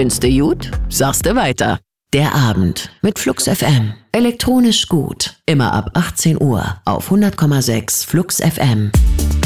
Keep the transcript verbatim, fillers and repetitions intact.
Findste gut? Sagste weiter. Der Abend mit Flux F M. Elektronisch gut. Immer ab achtzehn Uhr auf hundert Komma sechs Flux F M.